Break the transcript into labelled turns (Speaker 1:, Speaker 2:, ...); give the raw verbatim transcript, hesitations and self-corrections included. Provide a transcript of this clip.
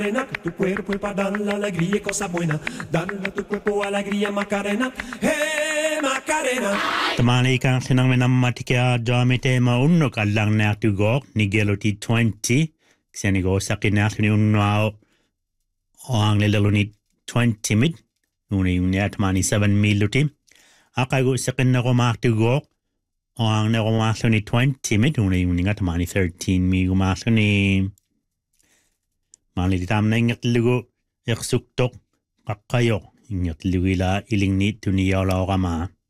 Speaker 1: Macarena, que tu cuerpo es para dar la alegría y cosa buena. Dale a tu cuerpo alegría, Macarena. Hey, Macarena.
Speaker 2: Tamani kan sinang minamatikia jamite maunno kallang na tugok ni gelo T twenty. Kseni go sakinak ni unwao ang lelo ni twenty mid. Uni unya tamani seven miluti. Akago sakin na ko maktugok ang na ko maslo ni twenty mid. Uni uni nga tamani thirteen mi gumaslo ni Mali ditam na ingat lugo yaksuktok kakayok ingat lugo ila iling ni tuniyaw lao kama.